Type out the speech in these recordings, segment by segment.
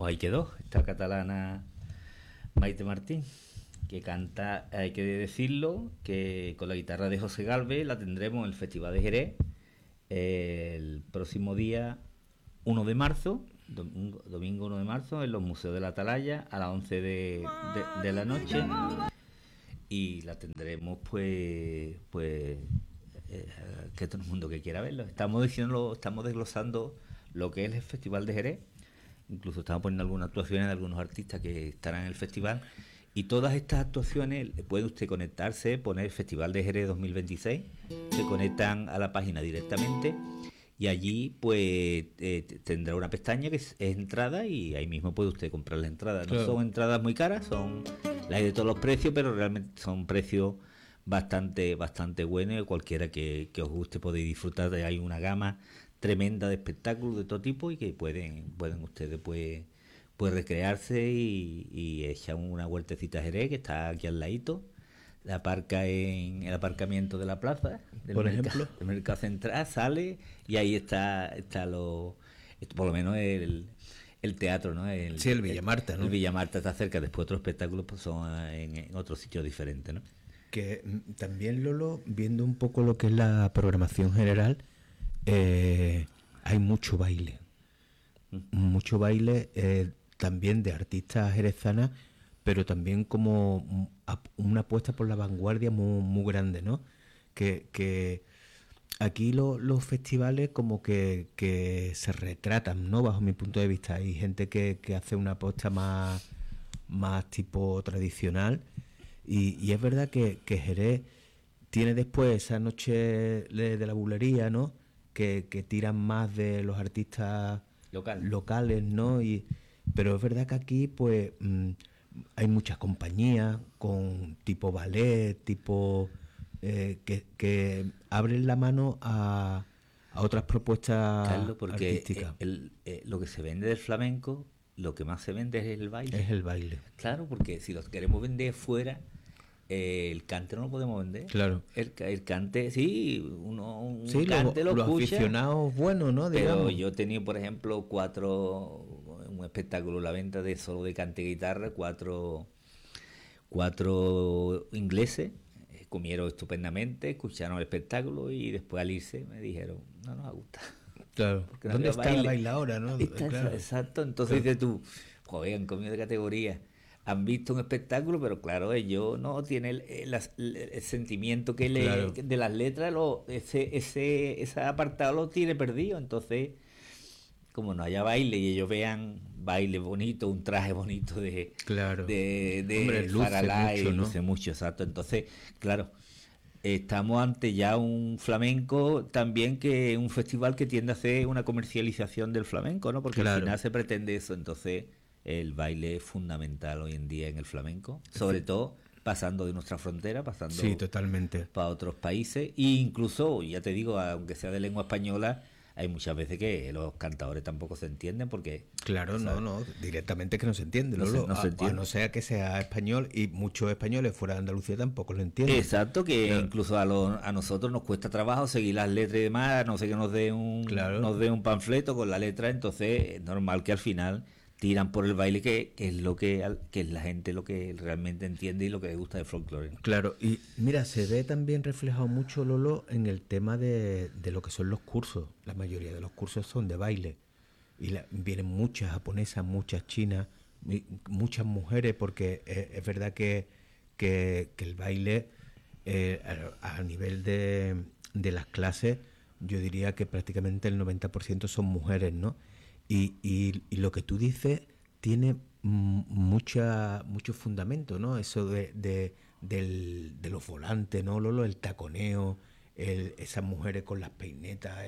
Pues ahí quedó, esta catalana Maite Martín, que canta, hay que decirlo, que con la guitarra de José Galvez la tendremos en el Festival de Jerez el próximo día 1 de marzo, domingo 1 de marzo, en los Museos de la Atalaya a las 11 de la noche, y la tendremos que todo el mundo que quiera verlo. Estamos desglosando lo que es el Festival de Jerez. Incluso estamos poniendo algunas actuaciones de algunos artistas que estarán en el festival, y todas estas actuaciones puede usted conectarse, poner Festival de Jerez 2026, se conectan a la página directamente y allí pues tendrá una pestaña que es entrada, y ahí mismo puede usted comprar la entrada. No son entradas muy caras, son las hay de todos los precios, pero realmente son precios bastante buenos. Cualquiera que os guste podéis disfrutar de, hay una gama tremenda de espectáculos de todo tipo, y que pueden ustedes pues recrearse y echar una vueltecita a Jerez, que está aquí al ladito. La aparca en el aparcamiento de la plaza por ejemplo, del mercado central, sale y ahí está por lo menos el teatro, ¿no? El Villamarta, ¿no? El Villamarta está cerca. Después otros espectáculos pues son en otros sitios diferentes, ¿no? Que también, Lolo, viendo un poco lo que es la programación general, hay mucho baile también de artistas jerezanas, pero también como una apuesta por la vanguardia muy grande, ¿no? Que aquí los festivales como que se retratan, ¿no? Bajo mi punto de vista, hay gente que hace una apuesta más tipo tradicional, y es verdad que Jerez tiene después esa noche de la bulería, ¿no? Que tiran más de los artistas locales, ¿no? Pero es verdad que aquí pues hay muchas compañías con tipo ballet, tipo que abren la mano a otras propuestas, Carlos, porque artísticas. Lo que se vende del flamenco, lo que más se vende es el baile. Es el baile. Claro, porque si los queremos vender fuera, el cante no lo podemos vender. Claro. El cante, sí, un sí, cante lo los escucha, aficionados buenos, ¿no? Pero digamos. yo he tenido, por ejemplo, un espectáculo, la venta de solo de cante y guitarra, cuatro ingleses, comieron estupendamente, escucharon el espectáculo, y después al irse me dijeron, no nos gusta. Claro. ¿Dónde está la bailadora, no? Claro. Exacto. Entonces dices tú, joder, han comido de categoría, han visto un espectáculo, pero claro, ellos no tienen el sentimiento que claro. de las letras, ese apartado lo tiene perdido. Entonces, como no haya baile y ellos vean baile bonito, un traje bonito de Hombre, luce mucho, exacto. Entonces, claro, estamos ante ya un flamenco también, que un festival que tiende a hacer una comercialización del flamenco, ¿no? Porque al final se pretende eso. Entonces el baile es fundamental hoy en día en el flamenco, sobre todo pasando de nuestra frontera, pasando totalmente para otros países, e incluso, ya te digo, aunque sea de lengua española, hay muchas veces que los cantadores tampoco se entienden, porque claro, no, directamente que no se entiende, no se entiende. A no ser que sea español, y muchos españoles fuera de Andalucía tampoco lo entienden. Exacto, que claro. Incluso a nosotros nos cuesta trabajo seguir las letras y demás, no sé, que nos dé un panfleto con la letra. Entonces es normal que al final tiran por el baile, que es lo que es la gente lo que realmente entiende y lo que le gusta del folclore. Claro, y mira, se ve también reflejado mucho, Lolo, en el tema de lo que son los cursos. La mayoría de los cursos son de baile, y vienen muchas japonesas, muchas chinas, muchas mujeres, porque es verdad que el baile a nivel de las clases, yo diría que prácticamente el 90% son mujeres, ¿no? Y lo que tú dices tiene mucho fundamento, ¿no? Eso de los volantes, ¿no, Lolo? El taconeo, esas mujeres con las peinetas,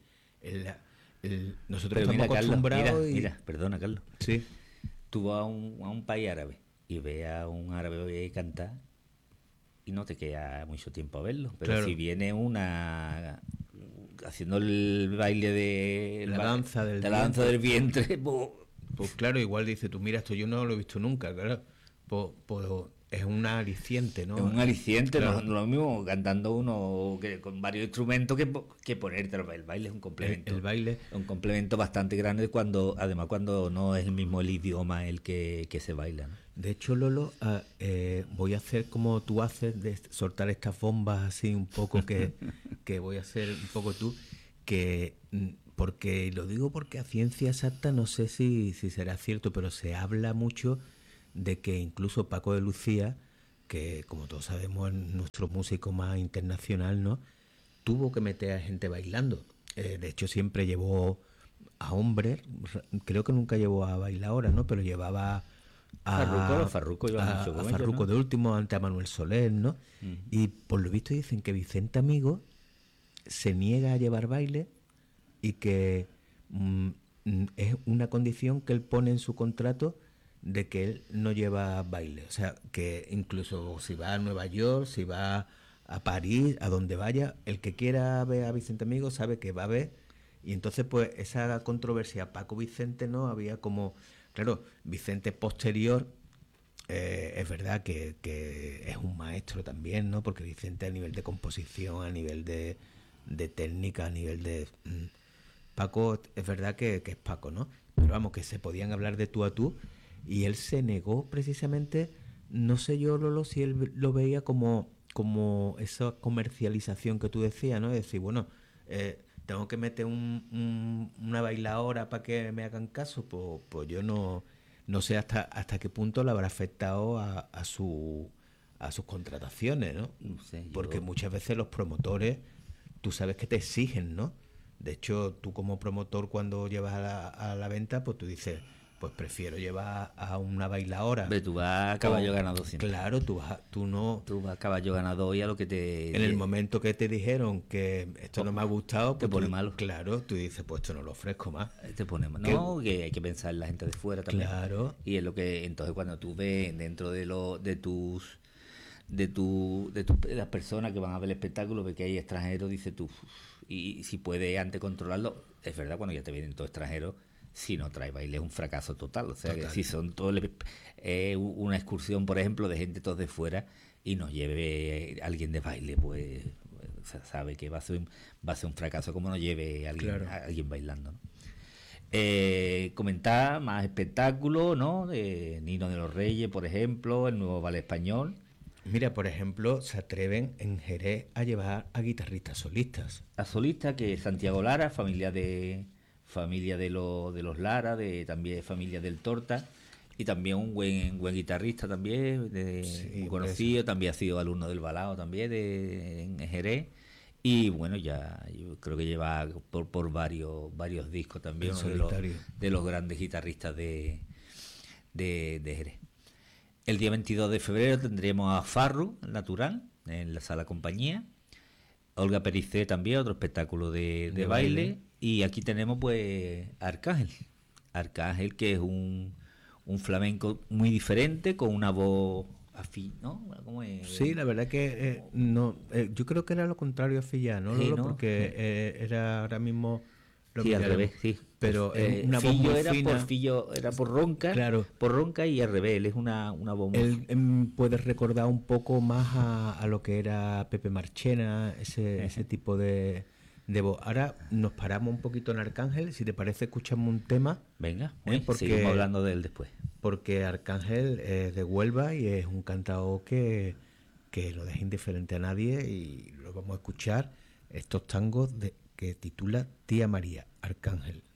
nosotros pero estamos acostumbrados. Mira, perdona, Carlos. Sí. Tú vas a un país árabe y ves a un árabe cantar y no te queda mucho tiempo a verlo. Pero claro, si viene una haciendo el baile de la danza del vientre, pues claro, igual dice tú, mira, esto yo no lo he visto nunca, claro. Pues es un aliciente, ¿no? Es un aliciente, Claro. no lo mismo cantando uno con varios instrumentos que ponerte el baile es un complemento. El baile. Es un complemento bastante grande además cuando no es el mismo el idioma el que se baila, ¿no? De hecho, Lolo, voy a hacer como tú haces, de soltar estas bombas así un poco que voy a hacer un poco tú, porque lo digo porque a ciencia exacta no sé si será cierto, pero se habla mucho de que incluso Paco de Lucía, que como todos sabemos es nuestro músico más internacional, ¿no? Tuvo que meter a gente bailando. De hecho, siempre llevó a hombres, creo que nunca llevó a bailadoras, ¿no? Pero llevaba Los Farruko llevan mucho a con ellos, Farruko ¿no? de último, antes a Manuel Soler, ¿no? Y por lo visto dicen que Vicente Amigo se niega a llevar baile y que es una condición que él pone en su contrato de que él no lleva baile. O sea, que incluso si va a Nueva York, si va a París, a donde vaya, el que quiera ver a Vicente Amigo sabe que va a ver. Y entonces, pues, esa controversia Paco-Vicente, ¿no? Había como, claro, Vicente posterior, es verdad que es un maestro también, ¿no? Porque Vicente a nivel de composición, a nivel de técnica, a nivel de... Paco, es verdad que es Paco, ¿no? Pero vamos, que se podían hablar de tú a tú y él se negó precisamente, no sé yo, Lolo, si él lo veía como esa comercialización que tú decías, ¿no? Es decir, bueno, tengo que meter una bailadora para que me hagan caso, pues yo no sé hasta qué punto le habrá afectado a sus contrataciones, ¿no? No sé, Porque yo... muchas veces los promotores, tú sabes que te exigen, ¿no? De hecho, tú como promotor cuando llevas a la venta, pues tú dices, pues prefiero llevar a una bailadora. Ve, tú vas a caballo ganado siempre. Claro, tú no... Tú vas a caballo ganado y a lo que te... En el momento que te dijeron que esto no me ha gustado, te pues pone tú, malo. Claro, tú dices, pues esto no lo ofrezco más. Te pone mal. Que- No, que hay que pensar en la gente de fuera también. Claro. Y es lo que... Entonces cuando tú ves dentro de tus... de las personas que van a ver el espectáculo, ve que hay extranjeros, dices tú, "Uf", y si puedes antes controlarlo, es verdad, cuando ya te vienen todos extranjeros, si no trae baile es un fracaso total. O sea, que Total. si son todos una excursión, por ejemplo, de gente todos de fuera y nos lleve alguien de baile, pues o sea, sabe que va a ser un fracaso como no lleve Claro. a alguien bailando, ¿no? Comentar más espectáculos, ¿no? De Nino de los Reyes, por ejemplo, el nuevo ballet español. Mira, por ejemplo, se atreven en Jerez a llevar a guitarristas solistas. A solista, que es Santiago Lara, familia de los Lara, también familia del Torta, y también un buen guitarrista también, Sí, muy por conocido, también ha sido alumno del Balao también en Jerez. Y bueno, ya yo creo que lleva por varios discos también, En uno solitario. de los grandes guitarristas de Jerez. El día 22 de febrero tendremos a Farru, natural, en la sala compañía. Olga Pericé también, otro espectáculo de baile. Y aquí tenemos pues Arcángel. Arcángel, que es un flamenco muy diferente, con una voz afín, ¿no? ¿Cómo es? Sí, la verdad que no, yo creo que era lo contrario a Filla, ¿no, Sí, Lolo? ¿no? Porque era ahora mismo lo Sí, al miraremos. revés, sí. Pero es una voz Fillo muy era fina. Fillo era por ronca, Claro. por ronca y al revés, él es una voz muy Él puede recordar un poco más a lo que era Pepe Marchena, ese tipo de voz. Ahora nos paramos un poquito en Arcángel, si te parece escuchamos un tema, Venga, porque seguimos hablando de él después. porque Arcángel es de Huelva y es un cantao que no deja indiferente a nadie y lo vamos a escuchar estos tangos que titula Tía María, Arcángel.